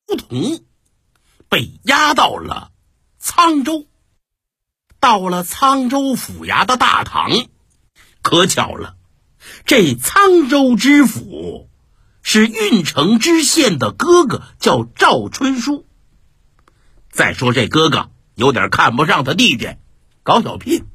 童，被押到了沧州。到了沧州府衙的大堂，可巧了，这沧州知府是郓城知县的哥哥，叫赵春书。再说这哥哥有点看不上他弟弟，搞小聘，